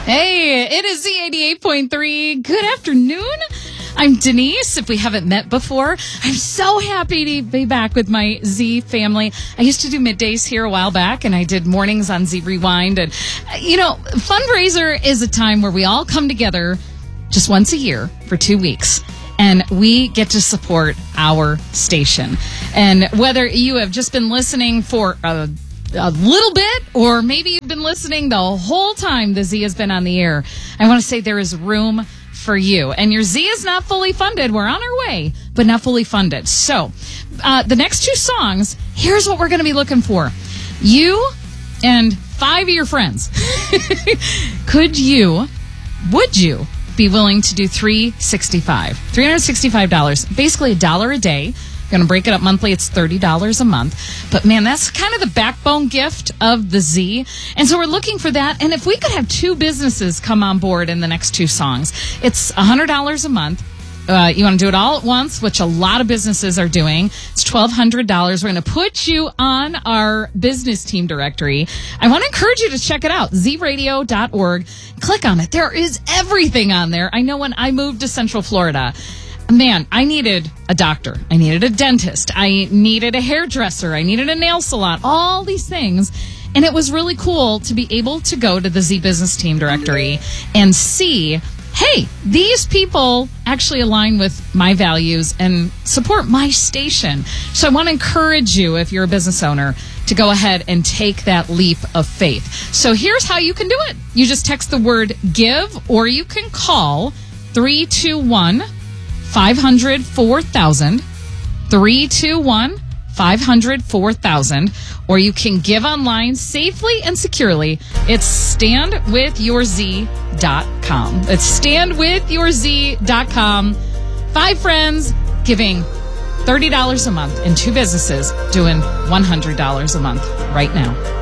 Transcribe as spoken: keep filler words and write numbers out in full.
Hey, it is Z eighty-eight point three. Good afternoon. I'm Denise. If we haven't met before, I'm so happy to be back with my Z family. I used to do middays here a while back, and I did mornings on Z Rewind. And, you know, fundraiser is a time where we all come together just once a year for two weeks. And we get to support our station. And whether you have just been listening for a a little bit, or maybe you've been listening the whole time the Z has been on the air, I want to say there is room for you. And your Z is not fully funded. We're on our way, but not fully funded. So uh, the next two songs, here's what we're going to be looking for. You and five of your friends. Could you, would you be willing to do three sixty-five, three hundred sixty-five dollars, basically a dollar a day? Going to break it up monthly. It's thirty dollars a month. But, man, that's kind of the backbone gift of the Z. And so we're looking for that. And if we could have two businesses come on board in the next two songs, it's one hundred dollars a month. Uh, you want to do it all at once, which a lot of businesses are doing. It's twelve hundred dollars. We're going to put you on our business team directory. I want to encourage you to check it out, z radio dot org. Click on it. There is everything on there. I know when I moved to Central Florida, man, I needed a doctor. I needed a dentist. I needed a hairdresser. I needed a nail salon, all these things. And it was really cool to be able to go to the Z Business Team Directory and see, hey, these people actually align with my values and support my station. So I want to encourage you, if you're a business owner, to go ahead and take that leap of faith. So here's how you can do it. You just text the word GIVE, or you can call three two one, five hundred, four thousand, three two one, five hundred, four thousand, or you can give online safely and securely. It's stand with your z dot com. It's stand with your z dot com. Five friends giving thirty dollars a month, and two businesses doing one hundred dollars a month right now.